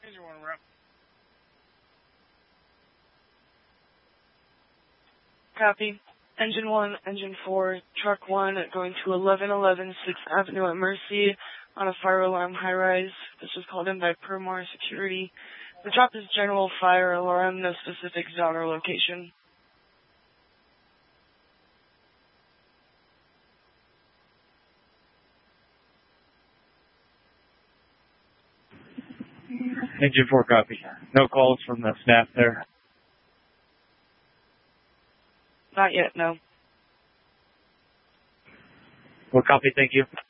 Engine 1, rep. Copy. Engine 1, Engine 4, Truck 1 going to 1111 6th Avenue at Mercy on a fire alarm high-rise. This was called in by Permore Security. The drop is general fire alarm, no specific zone or location. Engine 4 copy. No calls from the staff there? Not yet, no. Well, copy, thank you.